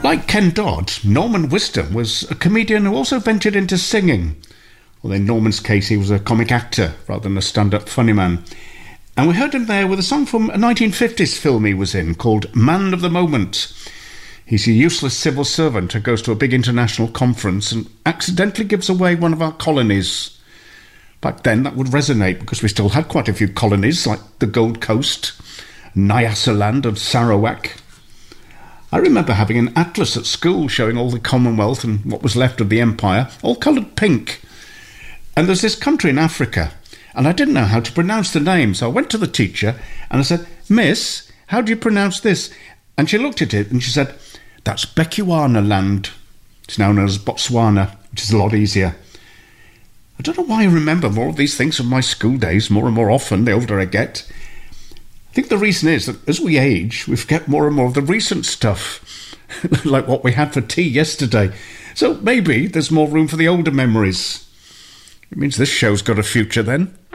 Like Ken Dodd, Norman Wisdom was a comedian who also ventured into singing. Well, in Norman's case, he was a comic actor rather than a stand-up funny man. And we heard him there with a song from a 1950s film he was in called Man of the Moment. He's a useless civil servant who goes to a big international conference and accidentally gives away one of our colonies. Back then, that would resonate because we still had quite a few colonies like the Gold Coast, Nyasaland and Sarawak. I remember having an atlas at school showing all the Commonwealth and what was left of the Empire, all coloured pink. And there's this country in Africa, and I didn't know how to pronounce the name, so I went to the teacher and I said, "Miss, how do you pronounce this?" And she looked at it and she said, "That's Bechuana land. It's now known as Botswana, which is a lot easier." I don't know why I remember more of these things from my school days more and more often the older I get. I think the reason is that as we age, we forget more and more of the recent stuff, like what we had for tea yesterday. So maybe there's more room for the older memories. It means this show's got a future then.